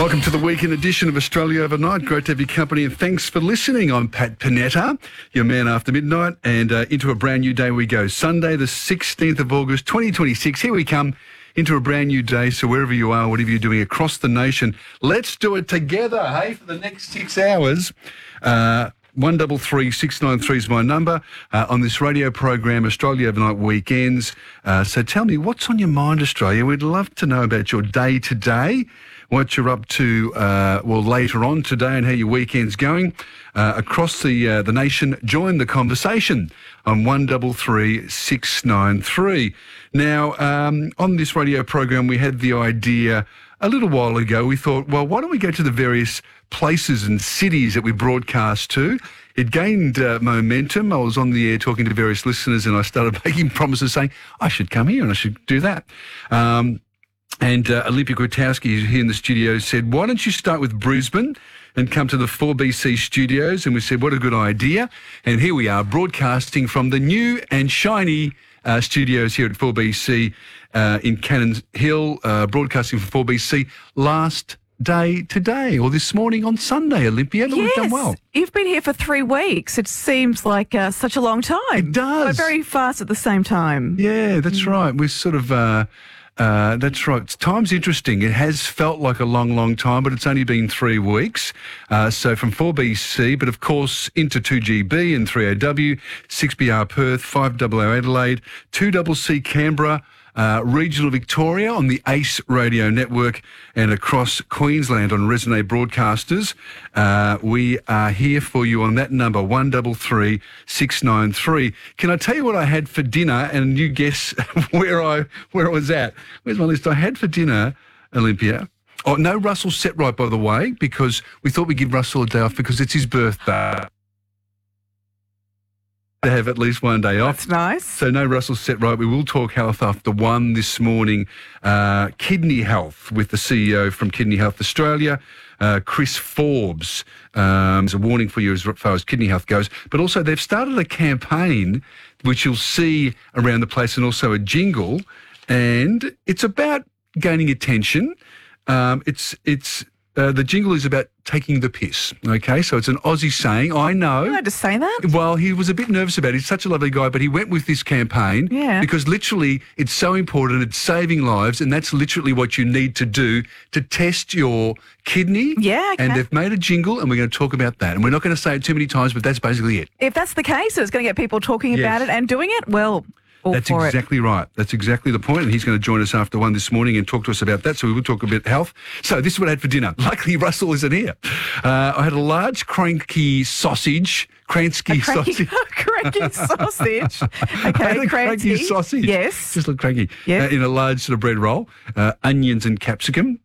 Welcome to the weekend edition of Australia Overnight. Great to have your company and thanks for listening. I'm Pat Panetta, your man after midnight, and into a brand new day we go. Sunday, the 16th of August, 2026. Here we come into a brand new day. So wherever you are, whatever you're doing across the nation, let's do it together, hey, for the next 6 hours. 133 693 is my number on this radio program, Australia Overnight Weekends. So tell me, what's on your mind, Australia? We'd love to know about your day today, what you're up to, later on today, and how your weekend's going across the nation. Join the conversation on 133 693. Now, on this radio program, we had the idea a little while ago. We thought, well, why don't we go to the various places and cities that we broadcast to? It gained momentum. I was on the air talking to various listeners and I started making promises saying, I should come here and I should do that. And Olympia Grotowski, who's here in the studio, said, why don't you start with Brisbane and come to the 4BC studios? And we said, what a good idea. And here we are broadcasting from the new and shiny studios here at 4BC in Cannon Hill, broadcasting for 4BC last day today, or this morning on Sunday, Olympia. We've done well. You've been here for 3 weeks. It seems like such a long time. It does. But very fast at the same time. Yeah, that's right. We're sort of... that's right. Time's interesting. It has felt like a long, long time, but it's only been 3 weeks. So from 4BC, but of course into 2GB and 3AW, 6BR Perth, 5AA Adelaide, 2CC Canberra, regional Victoria on the ACE Radio Network, and across Queensland on Resonate Broadcasters. We are here for you on that number, 133 693. Can I tell you what I had for dinner, and you guess where I was at? Where's my list? I had for dinner, Olympia. Oh, no Russell Setright, by the way, because we thought we'd give Russell a day off because it's his birthday. To have at least one day off. That's nice. So no Russell Setright. We will talk health after 1 this morning. Kidney health with the CEO from Kidney Health Australia, Chris Forbes. There's a warning for you as far as kidney health goes. But also they've started a campaign which you'll see around the place, and also a jingle. And it's about gaining attention. The jingle is about taking the piss, okay? So it's an Aussie saying, I know. You allowed to say that? Well, he was a bit nervous about it. He's such a lovely guy, but he went with this campaign because literally it's so important. It's saving lives, and that's literally what you need to do to test your kidney. Yeah, okay. And they've made a jingle, and we're going to talk about that. And we're not going to say it too many times, but that's basically it. If that's the case, it's going to get people talking about it and doing it, well... That's exactly right. That's exactly the point. And he's going to join us after 1 this morning and talk to us about that. So we will talk a bit health. So this is what I had for dinner. Luckily, Russell isn't here. I had a large cranky sausage. Cranky sausage. Cranky sausage. Okay, I had a cranky sausage. Yes. Just look cranky. Yeah. In a large sort of bread roll. Onions and capsicum.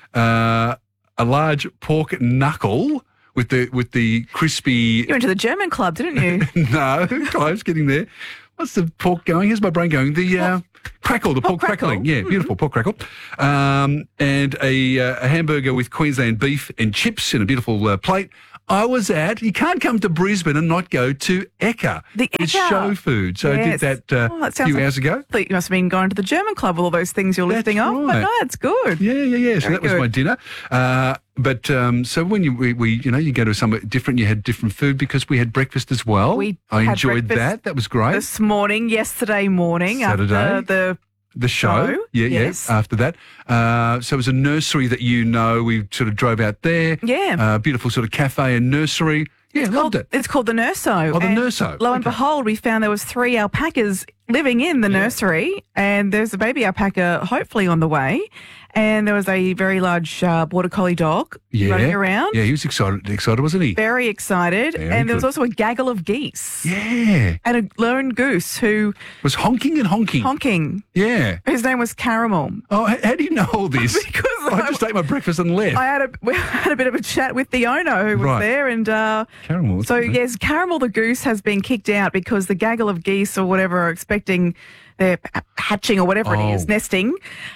A large pork knuckle with the crispy... You went to the German club, didn't you? No, close, getting there. What's the pork going? Here's my brain going. The crackle, the pork crackling. Yeah, beautiful pork crackle. And a hamburger with Queensland beef and chips in a beautiful plate. You can't come to Brisbane and not go to Ekka. It's show food. So I did that a few hours ago. I thought you must have been going to the German club with all those things you're listing off. But no, it's good. Yeah. So that was my dinner. But so when you go to somewhere different, you had different food because we had breakfast as well. I enjoyed that. That was great. Yesterday morning, Saturday. After the show. Yes. After that. So it was a nursery that we sort of drove out there. Yeah. Beautiful sort of cafe and nursery. Yeah, loved it. It's called the Nurso. Oh, the Nurso. Lo and behold, we found there was 3 alpacas living in the nursery, and there's a baby alpaca hopefully on the way. And there was a very large border collie dog running around. Yeah, he was excited, wasn't he? Very excited. There was also a gaggle of geese. Yeah. And a lone goose who... was honking and honking. Honking. Yeah. His name was Caramel. Oh, how do you know all this? Because I just ate my breakfast and left. We had a bit of a chat with the owner who was there. And Caramel. So, yes, Caramel the goose has been kicked out because the gaggle of geese or whatever are expecting... They're hatching or whatever it is, nesting,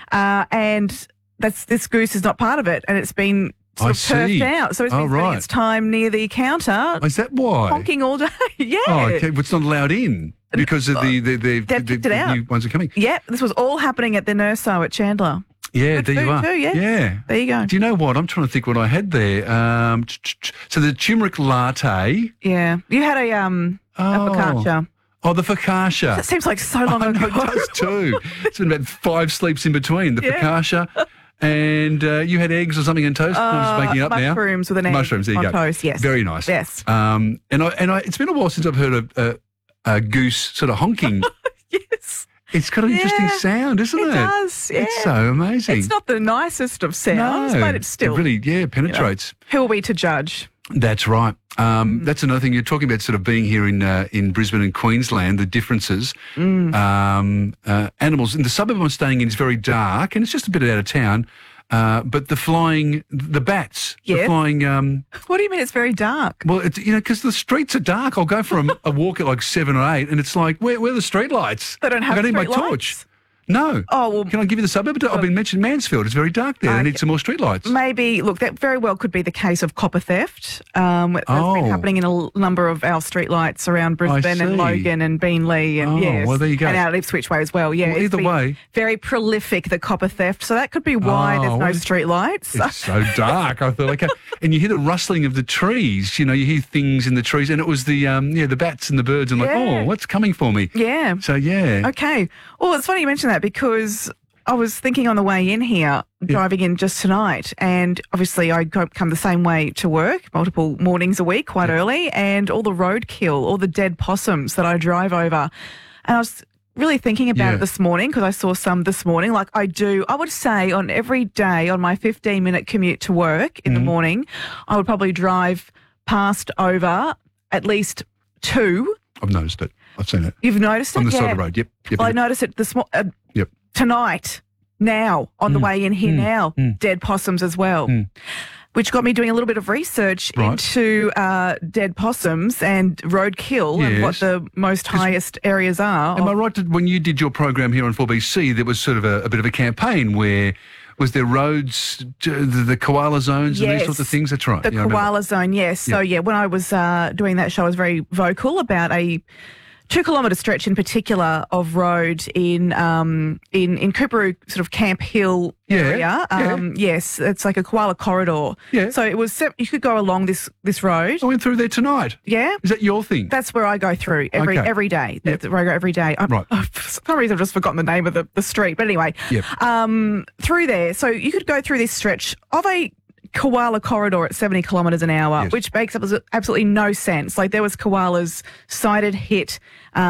and this goose is not part of it, and it's been sort of turfed out. So it's been spending its time near the counter. Is that why? Honking all day. Yeah. Oh, okay. But it's not allowed in because of the new ones are coming. Yeah, this was all happening at the Nurso at Chandler. Yeah, Good there you food are. too, yeah. Yeah. There you go. Do you know what? I'm trying to think what I had there. So the turmeric latte. Yeah. You had a focaccia. Oh, the focaccia. That seems like so long I know, ago. it does too. It's been about 5 sleeps in between. The Yeah. focaccia. And you had eggs or something in toast? I'm just making it up now. Mushrooms with an egg Mushrooms, there you on go. toast, yes. Very nice. Yes. And it's been a while since I've heard a goose sort of honking. Yes. It's got an interesting sound, isn't it? It does, yeah. It's so amazing. It's not the nicest of sounds, No, but it's still. It really, penetrates. Who are we to judge? That's right. That's another thing. You're talking about sort of being here in Brisbane and Queensland, the differences. Animals. In the suburb I'm staying in is very dark and it's just a bit out of town. But the bats, the Yeah. flying... What do you mean it's very dark? well, it's, because the streets are dark. I'll go for a walk at like 7 or 8 and it's like, where are the street lights? They don't have I need my street torch. lights? No. Oh, well, Can I give you the suburb? I've been mentioned Mansfield. It's very dark there. They need some more street lights. maybe, look, that very well could be the case of copper theft. That's been happening in a number of our streetlights around Brisbane see. and Logan and Beenleigh and yes. well, there you go. And out at Ipswich Way as well. Yeah, Well, it's either been way. very prolific, the copper theft. So that could be why there's no well, street lights. It's so dark. I thought, okay. And you hear the rustling of the trees. You hear things in the trees. And it was the bats and the birds. And like, Yeah. oh, what's coming for me? Yeah. So, yeah. Okay. Well, it's funny you mention that because I was thinking on the way in here, driving in just tonight, and obviously I come the same way to work, multiple mornings a week, quite early, and all the roadkill, all the dead possums that I drive over. And I was really thinking about it this morning because I saw some this morning, like I would say on every day on my 15-minute commute to work in the morning, I would probably drive past over at least 2. I've noticed it. I've seen it. You've noticed it? On the Yeah. side of the road. Yep. Well, I noticed it Yep. tonight, now, on the way in here now, dead possums as well. Which got me doing a little bit of research into dead possums and roadkill and what Yes. the most highest areas are. Am I right that when you did your program here on 4BC, there was sort of a bit of a campaign where was there roads, the koala zones and these sorts of things? That's right. The Yeah, I remember. koala zone, yes. So, when I was doing that show, I was very vocal about a 2-kilometre stretch in particular of road in Coorparoo, sort of Camp Hill area. Yes, it's like a koala corridor. Yeah. So it was, you could go along this road. I went through there tonight. Yeah. Is that your thing? That's where I go through every day. That's where I go every day. Right. For some reason, I've just forgotten the name of the street. But anyway, through there. So you could go through this stretch of a koala corridor at 70 kilometres an hour, which makes absolutely no sense. Like there was koalas sighted, hit,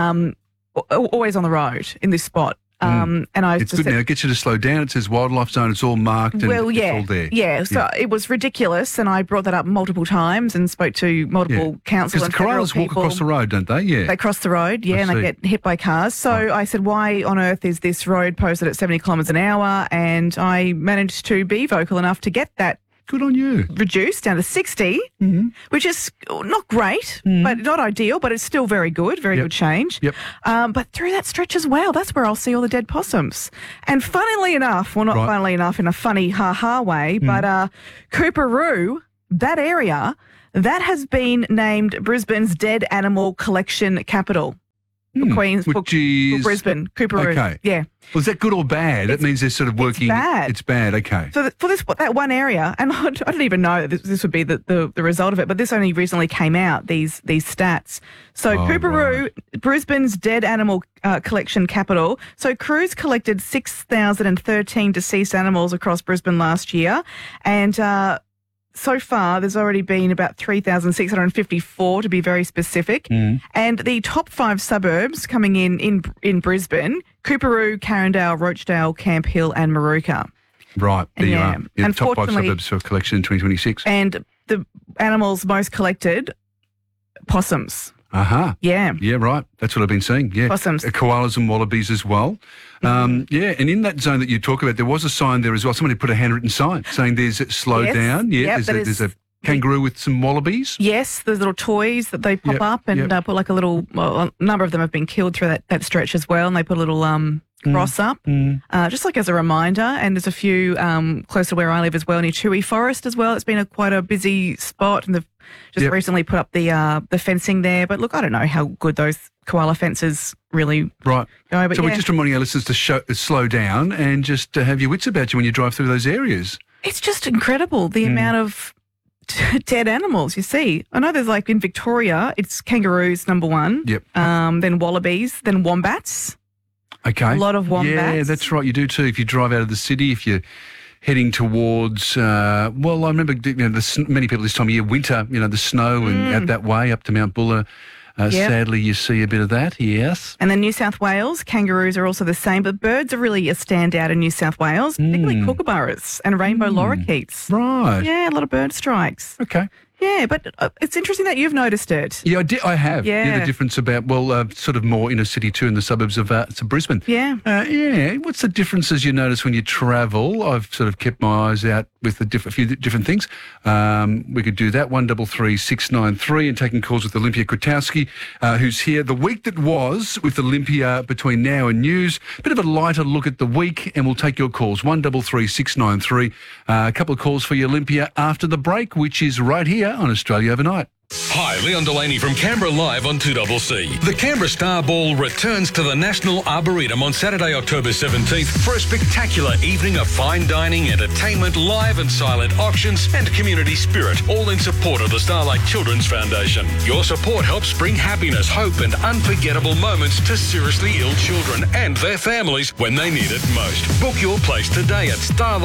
always on the road in this spot. And I It's good now. It gets you to slow down. It says wildlife zone. It's all marked and it's all there. Yeah, so it was ridiculous, and I brought that up multiple times and spoke to multiple council Because and the federal koalas walk people. across the road, don't they? Yeah. They cross the road, and see. they get hit by cars. So I said, why on earth is this road posted at 70 kilometres an hour? And I managed to be vocal enough to get that Good on you. reduced down to 60, which is not great, but not ideal, but it's still very good, very good change. Yep. But through that stretch as well, that's where I'll see all the dead possums. And funnily enough, well, not funnily enough in a funny ha-ha way, but Coorparoo, that area, that has been named Brisbane's Dead Animal Collection Capital. For Queens, for Brisbane, Coorparoo. Okay. Yeah. Was that good or bad? That means they're sort of working. bad. It's bad. Okay. So for that one area, and I didn't even know that this would be the result of it, but this only recently came out, these stats. So Coorparoo, Brisbane's Dead Animal Collection Capital. So Cruise collected 6,013 deceased animals across Brisbane last year, and so far, there's already been about 3,654 to be very specific. And the top 5 suburbs coming in Brisbane, Coorparoo, Carindale, Roachdale, Camp Hill and Maruka. Right. There you are. Yeah, the top 5 Unfortunately- suburbs for collection in 2026. And the animals most collected, possums. Aha. Yeah. Yeah, right. That's what I've been seeing. Yeah. Possums. Koalas and wallabies as well. Yeah, and in that zone that you talk about, there was a sign there as well. Somebody put a handwritten sign saying there's slow Yes. down. Yeah, Yep, there's a kangaroo with some wallabies. Yes, there's little toys that they pop up and put like a little, well, a number of them have been killed through that stretch as well, and they put a little cross up, just like as a reminder. And there's a few close to where I live as well, near Chewy Forest as well. It's been quite a busy spot, and they've just recently put up the fencing there. But look, I don't know how good those koala fences really Right. go. But So we're yeah, just reminding our listeners to slow down and just have your wits about you when you drive through those areas. it's just incredible the amount of dead animals you see. I know there's like in Victoria, it's kangaroos number one. Yep. Then wallabies, then wombats. Okay. A lot of wombats. Yeah, that's right. You do too. If you drive out of the city, if you're heading towards, I remember many people this time of year, winter, the snow and out that way up to Mount Buller. Yep. Sadly, you see a bit of that, yes. And then New South Wales, kangaroos are also the same, but birds are really a standout in New South Wales, particularly kookaburras and rainbow lorikeets. Right. Yeah, a lot of bird strikes. Okay. Yeah, but it's interesting that you've noticed it. Yeah, I have. Yeah. The difference about, sort of more inner city too in the suburbs of Brisbane. Yeah. What's the differences you notice when you travel? I've sort of kept my eyes out with a few different things. We could do that, 133 693, and taking calls with Olympia Kwiatkowski, who's here the week that was with Olympia between now and news. Bit of a lighter look at the week, and we'll take your calls, 133 693. A couple of calls for you, Olympia, after the break, which is right here on Australia Overnight. Hi, Leon Delaney from Canberra Live on 2CC. The Canberra Star Ball returns to the National Arboretum on Saturday, October 17th for a spectacular evening of fine dining, entertainment, live and silent auctions and community spirit, all in support of the Starlight Children's Foundation. Your support helps bring happiness, hope and unforgettable moments to seriously ill children and their families when they need it most. Book your place today at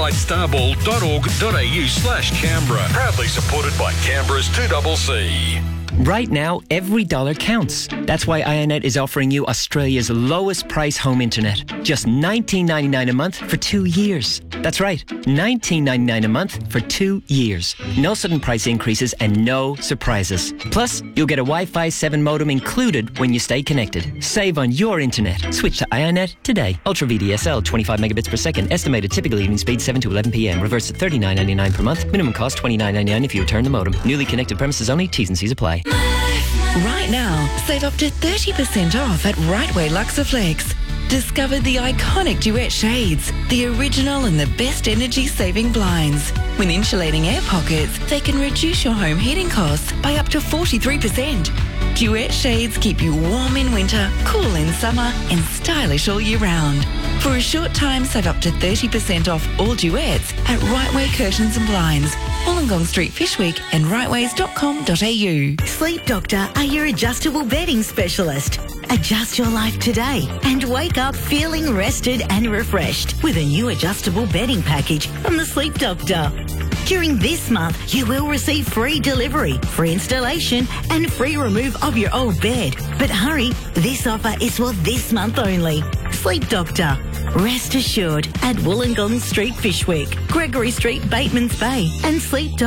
starlightstarball.org.au/Canberra. Proudly supported by Canberra's 2CC. Right now, every dollar counts. That's why IONET is offering you Australia's lowest price home internet. Just $19.99 a month for 2 years. That's right, $19.99 a month for 2 years. No sudden price increases and no surprises. Plus, you'll get a Wi-Fi 7 modem included when you stay connected. Save on your internet. Switch to IONET today. Ultra VDSL, 25 megabits per second. Estimated typical evening speed 7 to 11 p.m. Reverse at $39.99 per month. Minimum cost $29.99 if you return the modem. Newly connected premises only. T's and C's apply. Right now, save up to 30% off at Rightway Luxaflex. Discover the iconic Duet shades, the original and the best energy-saving blinds. With insulating air pockets, they can reduce your home heating costs by up to 43%. Duet shades keep you warm in winter, cool in summer, and stylish all year round. For a short time, save up to 30% off all Duets at Rightway Curtains and Blinds, Wollongong Street Fishwick and rightways.com.au. Sleep Doctor are your adjustable bedding specialist. Adjust your life today and wake up feeling rested and refreshed with a new adjustable bedding package from the Sleep Doctor. During this month, you will receive free delivery, free installation and free remove of your old bed. But hurry, this offer is for this month only. Sleep Doctor. Rest assured at Wollongong Street Fishwick, Gregory Street Batemans Bay and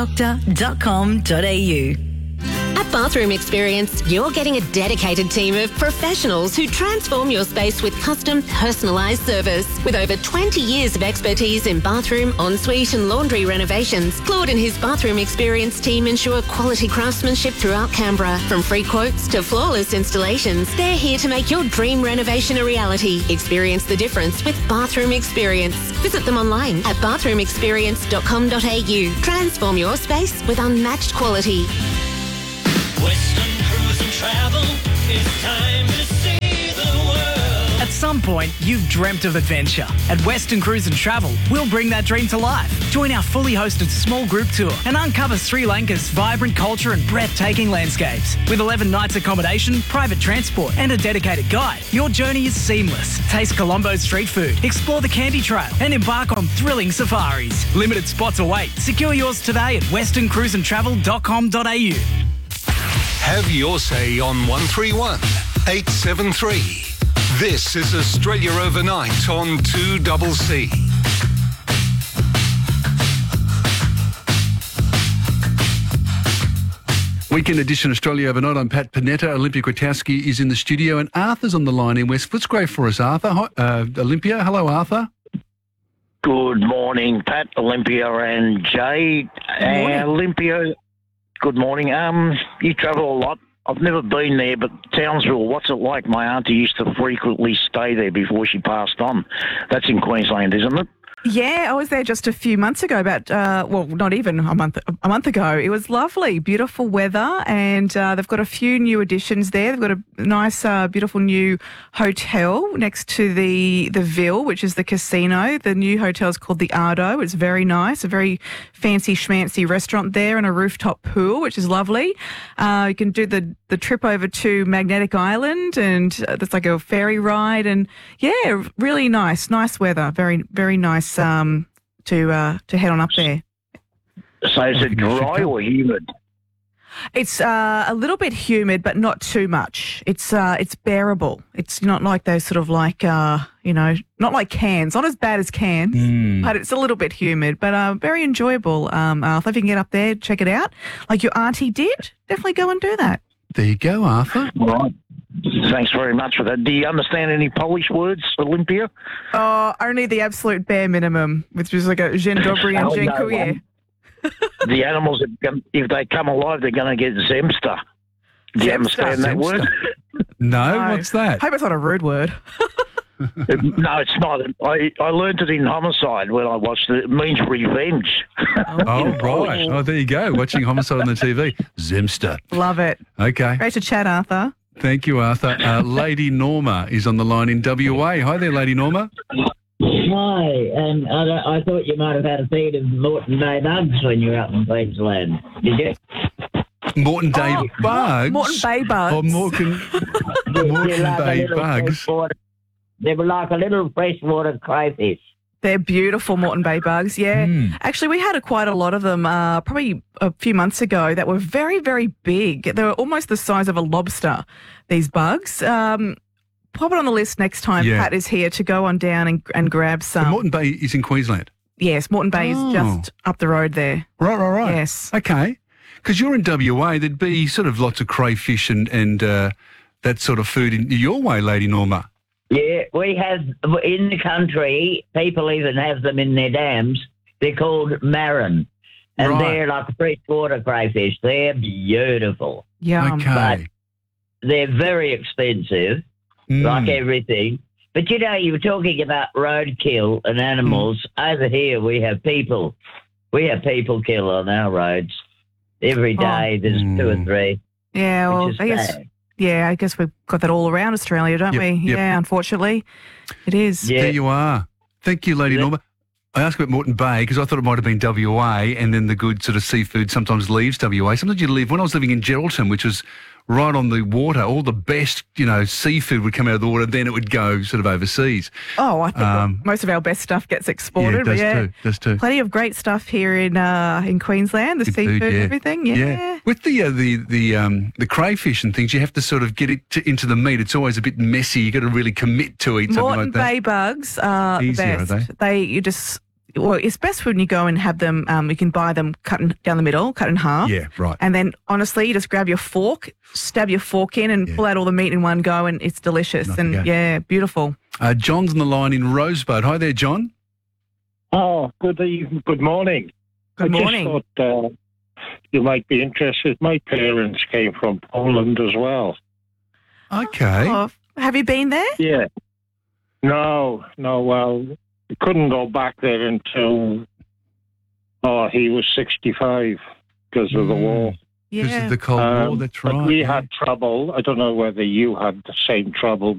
sleepdoctor.com.au. At Bathroom Experience, you're getting a dedicated team of professionals who transform your space with custom, personalised service. With over 20 years of expertise in bathroom, ensuite and laundry renovations, Claude and his Bathroom Experience team ensure quality craftsmanship throughout Canberra. From free quotes to flawless installations, they're here to make your dream renovation a reality. Experience the difference with Bathroom Experience. Visit them online at bathroomexperience.com.au. Transform your space with unmatched quality. Western Cruise and Travel, it's time to see the world. At some point, you've dreamt of adventure. At Western Cruise and Travel, we'll bring that dream to life. Join our fully hosted small group tour and uncover Sri Lanka's vibrant culture and breathtaking landscapes. With 11 nights accommodation, private transport and a dedicated guide, your journey is seamless. Taste Colombo's street food, explore the Candy Trail and embark on thrilling safaris. Limited spots await. Secure yours today at westerncruiseandtravel.com.au. Have your say on 131 873. This is Australia Overnight on 2CC. Weekend edition Australia Overnight. I'm Pat Panetta. Olympia Kwiatkowski is in the studio and Arthur's on the line in West Footscray for us. Arthur, hi, Olympia. Hello, Arthur. Good morning, Pat, Olympia and Jay. Olympia, good morning. You travel a lot. I've never been there, but Townsville, what's it like? My auntie used to frequently stay there before she passed on. That's in Queensland, isn't it? Yeah, I was there just a few months ago, about not even a month ago. It was lovely, beautiful weather, and they've got a few new additions there. They've got a nice, beautiful new hotel next to the Ville, which is the casino. The new hotel is called the Ardo. It's very nice, a very fancy schmancy restaurant there, and a rooftop pool, which is lovely. You can do the trip over to Magnetic Island, and there's like a ferry ride, and yeah, really nice weather, very, very nice to head on up there. So is it dry or humid? It's a little bit humid, but not too much. It's bearable. It's not like those sort of like not like Cairns. Not as bad as Cairns, but it's a little bit humid. But very enjoyable. Arthur, if you can get up there, check it out. Like your auntie did, definitely go and do that. There you go, Arthur. Right. Thanks very much for that. Do you understand any Polish words, Olympia? Only the absolute bare minimum, which is like a dzień dobry and dziękuję. The animals, if they come alive, they're going to get Zemsta. Do you understand that word? No, what's that? I hope it's not a rude word. No, it's not. I learned it in Homicide when I watched it. It means revenge. Oh, right. Oh, there you go. Watching Homicide on the TV. Zemsta. Love it. Okay. Great to chat, Arthur. Thank you, Arthur. Lady Norma is on the line in WA. Hi there, Lady Norma. Hi, and I thought you might have had a feed of Moreton Bay bugs when you were up in Queensland. Did you? Moreton Bay bugs? Moreton Bay bugs. Or Moreton Bay bugs. They were like a little freshwater crayfish. They're beautiful Moreton Bay bugs, yeah. Actually, we had quite a lot of them probably a few months ago that were very, very big. They were almost the size of a lobster, these bugs. Pop it on the list next time Pat is here to go on down and grab some. So Moreton Bay is in Queensland? Yes, Moreton Bay is just up the road there. Right. Yes. Okay. Because you're in WA, there'd be sort of lots of crayfish and that sort of food in your way, Lady Norma. Yeah, we have, in the country, people even have them in their dams. They're called marron. And they're like freshwater crayfish. They're beautiful. Yum. Okay. But they're very expensive, like everything. But, you were talking about roadkill and animals. Over here, we have people. We have people kill on our roads. Every day there's 2 or 3. Yeah, well, I guess we've got that all around Australia, don't we? Yep. Yeah, unfortunately, it is. Yeah. There you are. Thank you, Lady Norma. I asked about Moreton Bay because I thought it might have been WA, and then the good sort of seafood sometimes leaves WA. Sometimes when I was living in Geraldton, which was right on the water, all the best, seafood would come out of the water, then it would go sort of overseas. Oh, I think most of our best stuff gets exported. Yeah, it does too. Plenty of great stuff here in Queensland, the good seafood and everything. Yeah. With the crayfish and things, you have to sort of get it into the meat. It's always a bit messy. You got to really commit to eat something Moreton like that. Bay bugs are easier, the best. It's best when you go and have them, you can buy them cut down the middle, cut in half. Yeah, right. And then, honestly, you just grab your fork, stab your fork in and pull out all the meat in one go, and it's delicious. Beautiful. John's on the line in Rosebud. Hi there, John. Oh, good morning. Good morning. I just thought you might be interested. My parents came from Poland as well. Okay. Oh, have you been there? Yeah. No, well, we couldn't go back there until he was 65 because of the war. Yeah. Because of the Cold War, that's right. But we had trouble. I don't know whether you had the same trouble,